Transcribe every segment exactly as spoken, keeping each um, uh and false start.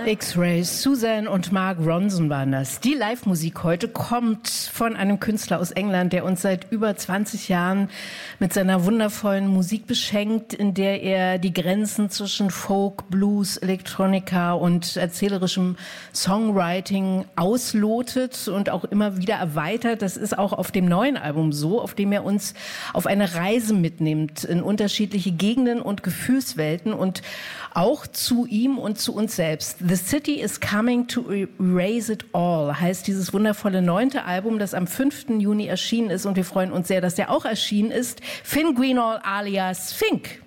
X-Rays, Susan und Mark Ronson waren das. Die Live-Musik heute kommt von einem Künstler aus England, der uns seit über zwanzig Jahren mit seiner wundervollen Musik beschenkt, in der er die Grenzen zwischen Folk, Blues, Electronica und erzählerischem Songwriting auslotet und auch immer wieder erweitert. Das ist auch auf dem neuen Album so, auf dem er uns auf eine Reise mitnimmt in unterschiedliche Gegenden und Gefühlswelten und auch zu ihm und zu uns selbst. The City is Coming to Erase It All heißt dieses wundervolle neunte Album, das am fünften Juni erschienen ist, und wir freuen uns sehr, dass der auch erschienen ist. Finn Greenall alias Fink.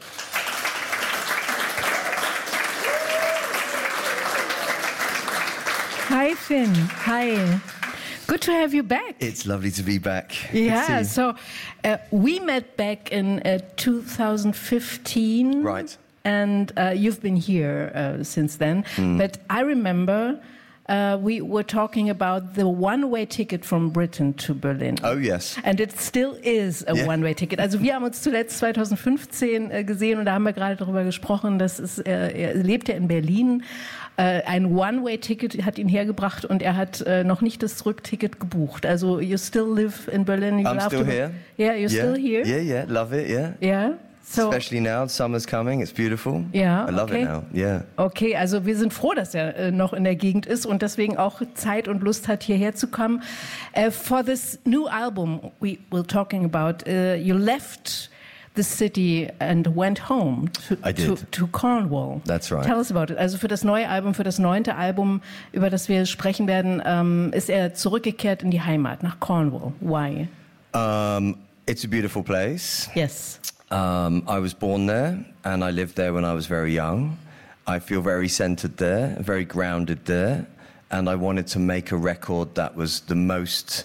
Hi Finn, hi. Good to have you back. It's lovely to be back. Yeah, so uh, we met back in uh, two thousand fifteen. Right. And uh, you've been here uh, since then. Mm. But I remember uh, we were talking about the one-way ticket from Britain to Berlin. Oh, yes. And it still is a yeah. one-way ticket. Also wir haben uns zuletzt zwanzig fünfzehn äh, gesehen und da haben wir gerade darüber gesprochen, dass es, äh, er lebt ja in Berlin. Äh, ein One-way-Ticket hat ihn hergebracht und er hat äh, noch nicht das Rückticket gebucht. Also you still live in Berlin. I'm still here. Yeah, you're yeah. still here? Yeah, yeah, love it, yeah. Yeah. So, especially now, summer's coming, it's beautiful. Ja, I love okay. it now, yeah. Okay, also wir sind froh, dass er äh, noch in der Gegend ist und deswegen auch Zeit und Lust hat, hierher zu kommen. Uh, for this new album we were talking about, uh, you left the city and went home to, I did. to, to Cornwall. That's right. Tell us about it. Also für das neue Album, für das neunte Album, über das wir sprechen werden, ähm, ist er zurückgekehrt in die Heimat, nach Cornwall. Why? Um, it's a beautiful place. Yes. Um, I was born there and I lived there when I was very young. I feel very centered there, very grounded there, and I wanted to make a record that was the most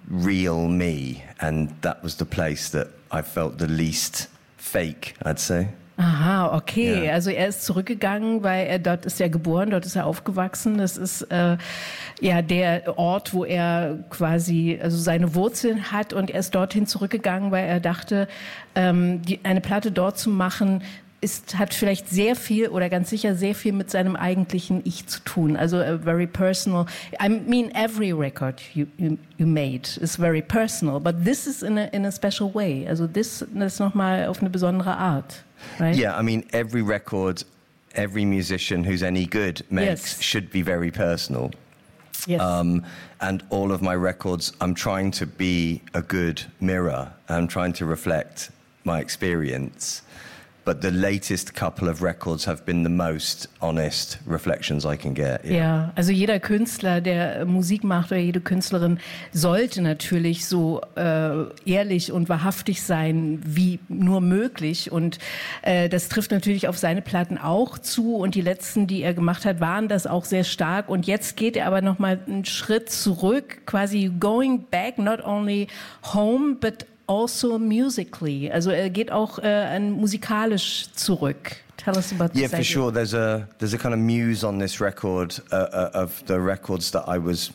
real me, and that was the place that I felt the least fake, I'd say. Aha, okay. Ja. Also er ist zurückgegangen, weil er dort ist er geboren, dort ist er aufgewachsen. Das ist äh, ja der Ort, wo er quasi also seine Wurzeln hat, und er ist dorthin zurückgegangen, weil er dachte, ähm, die, eine Platte dort zu machen, ist, hat vielleicht sehr viel oder ganz sicher sehr viel mit seinem eigentlichen Ich zu tun. Also uh, very personal. I mean, every record you, you, you made is very personal, but this is in a, in a special way. Also this, das ist nochmal auf eine besondere Art. Right? Yeah, I mean, every record, every musician who's any good makes yes. should be very personal. Yes. Um, and all of my records, I'm trying to be a good mirror. I'm trying to reflect my experience. But the latest couple of records have been the most honest reflections I can get. Yeah. Ja, also jeder Künstler, der Musik macht, oder jede Künstlerin sollte natürlich so äh, ehrlich und wahrhaftig sein wie nur möglich. Und äh, das trifft natürlich auf seine Platten auch zu. Und die letzten, die er gemacht hat, waren das auch sehr stark. Und jetzt geht er aber noch mal einen Schritt zurück, quasi going back, not only home, but also musically. Also er geht auch äh, musikalisch zurück. Tell us about this. Yeah, for sure. There's a there's a kind of muse on this record uh, uh, of the records that I was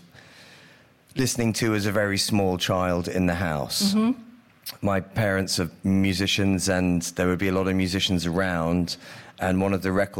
listening to as a very small child in the house. Mm-hmm. My parents are musicians, and there would be a lot of musicians around. And one of the records